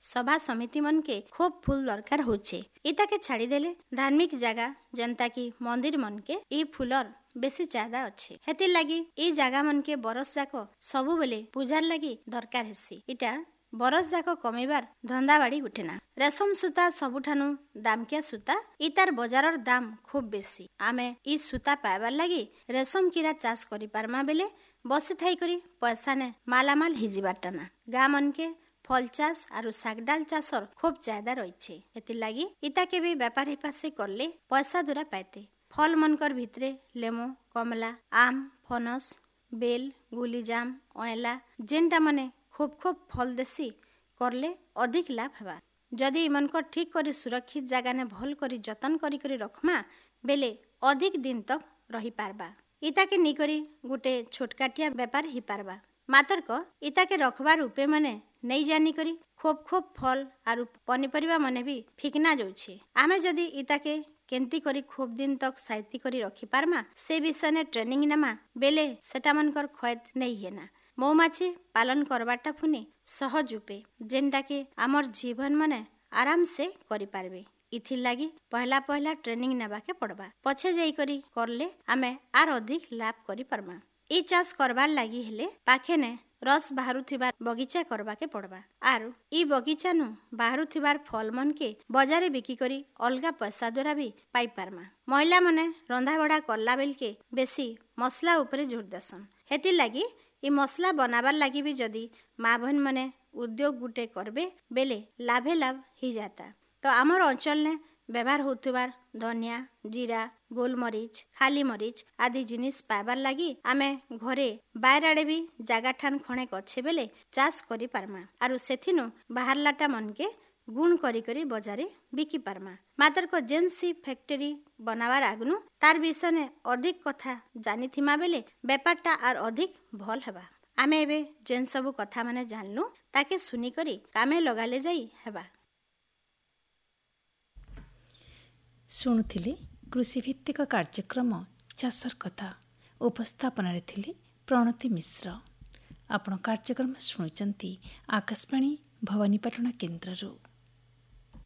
सभा समिति मन के खूब फूल दरकार होचे। इताके छाड़ीदेले धार्मिक जगह जनता की मंदिर मन के ई फूलर बेसी चाहदा अच्छे। हेतिर लगी ई जगह मन के बरस जाक सबु बेले पूजार लगी दरकार हेसी। इटा बरस जाक कमेबार धंदा बाड़ी उठेना। रेशम सूता सबुठानु दामकिया सूता। इतार बजारर दाम खूब बेसी। आमे ई सूता पाइबार लगी रेशम कीड़ा चाष करि पारमा बेले बसी थाई करी पैसा ने मालामाल हिजिबारटा ना। गाँ मन के फल चाष आरु शागडाल चाषर खूब चाहदा रहिछे। एतिर लागी इताके भी व्यापारी पासे करले पैसा दुरा पाइते। फल मनकर भितरे लेमो, कमला, आम, फनस, बेल, गुलीजाम, अयला जेनटा मने खूब खूब फल देसी करले अधिक लाभ हेबा। जदि इमनकर ठीक करी सुरक्षित जगह ने भल करी जतन करी करी रखमा बेले अधिक दिन तक रही पारबा। इताके निकरी गुटे छोटकाटिया व्यापार ही पारबा। मातर को इताके रखबार उपे मने नहीं जानी करी खूब खूब फल आरु पनीपरिबा मने भी फिकना जाउछे। आमे जदि इताके केंती करी खूब दिन तक साइती करी रखी पारमा से विषय ने ट्रेनिंग नेमा बेले सेटा मनकर खयत नहीं हेना। मौमाछी पालन करबाटा फुनी सहज उपे जेनटा के आमर जीवन मने आराम से करि पारबे। इथिर लागी पहला पहला ट्रेनिंग नेबा के पड़बा। पछे जाई करी करले आमे आर अधिक लाभ करि पारमा। ई चाष करबार लागी हेले पाखे ने रस बाहरुथिबार बगीचा करबा के पड़बा। आरु ई बगीचा नु बाहरुथिबार फल मन के बजारे बिकी करी अलगा पैसा द्वारा भी पाई पारमा। महिला मने रंधा बड़ा करला बेल के बेसी मसला उपरे जोर देसन। हेतिर लागी ई मसला बनाबार लागी भी जदि माँ बहन मने उद्योग गुटे करबे बेले लाभे लाभ ही जाता। तो आमर अंचल ने व्यवहार होतुबार धनिया, जीरा, गोलमरीच, खाली मरीच आदि जिनिस पाइबार लागी आमे घरे बाहर आड़े भी जागा ठान खणेक अच्छे बेले चाष करि पारमा। आरु सेथिनु बाहरलाटा मन के गुण करी करी बजारे बिकी पारमा। मातर को जेनसी फैक्ट्री बनावार आगनु तार विषय ने अधिक कथा जानी थिमा बेले व्यापारटा आर अधिक भल हेबा। आमे एबे जेन सबु कथा माने जानलु ताके सुनी करी कामे लगाले जाई हेबा। शुणुथिले कृषि भित्तिक कार्यक्रम चाषर कथा उपस्थापन रे थिले प्रणति मिश्र। आपण कार्यक्रम शुणुचंती आकाशवाणी भवानीपाटना केन्द्ररू।